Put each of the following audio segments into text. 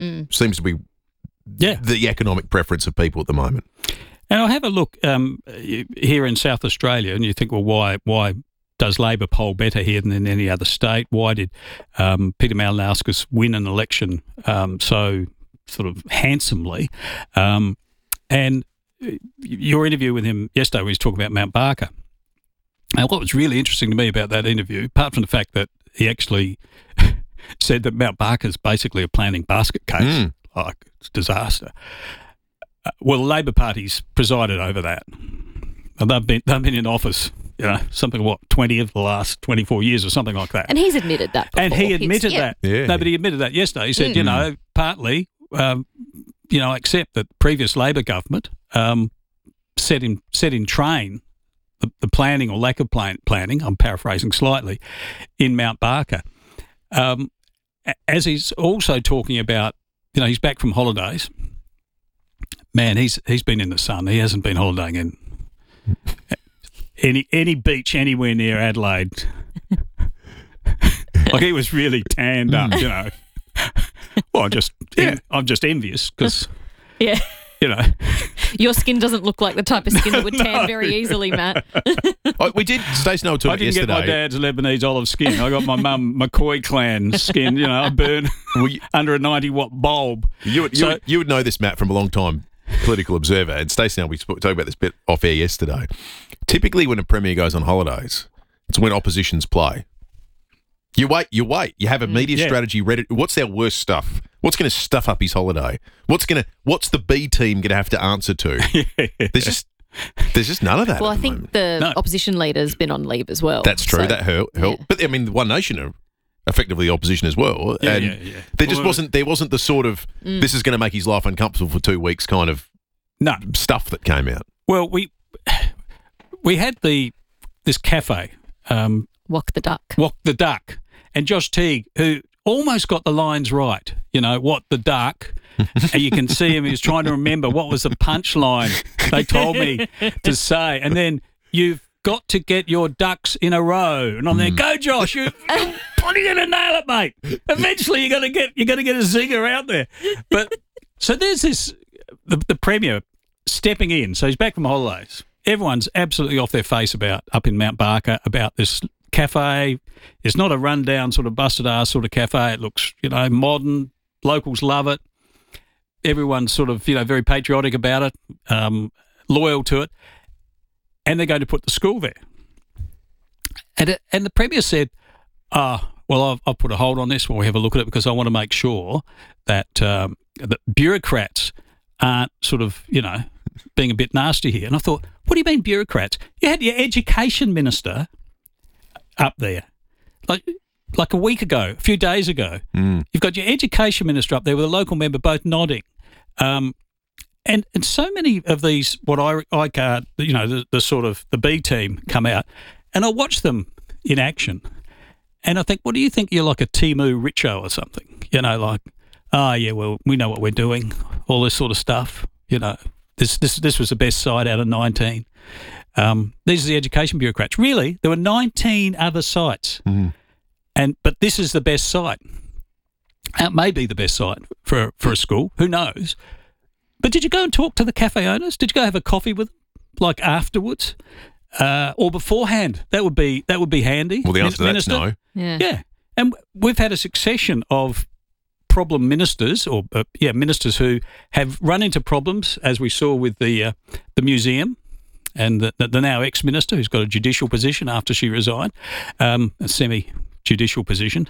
seems to be the economic preference of people at the moment. And I'll have a look here in South Australia, and you think, well, why does Labor poll better here than in any other state? Why did Peter Malinauskas win an election so sort of handsomely? And your interview with him yesterday, we was talking about Mount Barker. And what was really interesting to me about that interview, apart from the fact that he actually said that Mount Barker is basically a planning basket case, like it's a disaster. Well, the Labor Party's presided over that. And they've been in office, something, 20 of the last 24 years or something like that. And he's admitted that before. And he admitted that. Yeah. No, but he admitted that yesterday. He said, partly, accept that previous Labor government set in train the planning or lack of planning, I'm paraphrasing slightly, in Mount Barker. As he's also talking about, he's back from holidays. Man, he's been in the sun. He hasn't been holidaying in any beach anywhere near Adelaide. Like he was really tanned up, Well, I'm just envious because, your skin doesn't look like the type of skin that would tan very easily, Matt. We did, Stacey and I talked yesterday. I didn't get my dad's Lebanese olive skin. I got my mum McCoy clan skin. I burn under a 90-watt bulb. You would know this, Matt, from a long time. Political observer, and Stacey and I, we talked about this bit off air yesterday. Typically, when a premier goes on holidays, it's when oppositions play. You wait. You have a media strategy ready. What's their worst stuff? What's going to stuff up his holiday? What's the B team going to have to answer to? There's just none of that. Well, I think the opposition leader's been on leave as well. That's true. So, that helped. Yeah. But I mean, the One Nation are effectively the opposition as well. There wasn't the sort of this is going to make his life uncomfortable for 2 weeks kind of stuff that came out. Well, we had this cafe, Walk the Duck, and Josh Teague, who almost got the lines right. What the duck, and you can see him. He was trying to remember what was the punchline they told me to say, and then you've got to get your ducks in a row, and I'm there. Go, Josh! You're probably going to nail it, mate. Eventually, you're going to get a zinger out there. But so there's this the premier stepping in. So he's back from holidays. Everyone's absolutely off their face up in Mount Barker about this cafe. It's not a rundown sort of busted ass sort of cafe. It looks modern. Locals love it. Everyone's sort of very patriotic about it, loyal to it. And they're going to put the school there. And the Premier said, well, I've put a hold on this while we have a look at it because I want to make sure that that bureaucrats aren't sort of, being a bit nasty here. And I thought, what do you mean bureaucrats? You had your education minister up there like a week ago, a few days ago. You've got your education minister up there with a local member both nodding. And so many of these, what I call, the sort of the B team come out, and I watch them in action, and I think, what do you think? You're like a Timu Richo or something, like, well, we know what we're doing, all this sort of stuff. This was the best site out of 19. These are the education bureaucrats. Really, there were 19 other sites, but this is the best site. It may be the best site for a school. Who knows? But did you go and talk to the cafe owners? Did you go have a coffee with them, like afterwards, or beforehand? That would be handy. Well, the answer to that's no. Yeah. And we've had a succession of problem ministers, or ministers who have run into problems, as we saw with the museum, and the now ex-minister who's got a judicial position after she resigned, a semi-judicial position,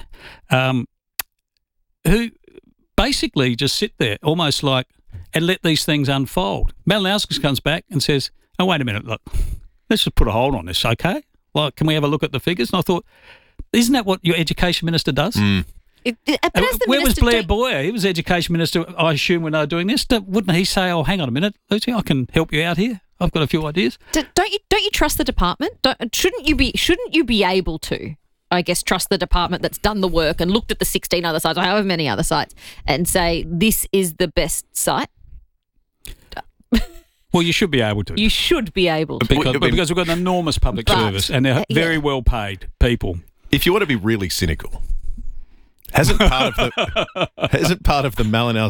who basically just sit there almost like and let these things unfold. Malinauskas comes back and says, oh, wait a minute, look, let's just put a hold on this, okay? Like, can we have a look at the figures? And I thought, isn't that what your education minister does? Where was Blair Boyer? He was education minister, I assume, when they were doing this. Wouldn't he say, oh, hang on a minute, Lucy, I can help you out here. I've got a few ideas. Don't you trust the department? Shouldn't you be able to, I guess, trust the department that's done the work and looked at the 16 other sites or however many other sites and say this is the best site? Well, you should be able to. You should be able to. Because we've got an enormous public service and they're very well paid people. If you want to be really cynical, Hasn't part of the Malinowski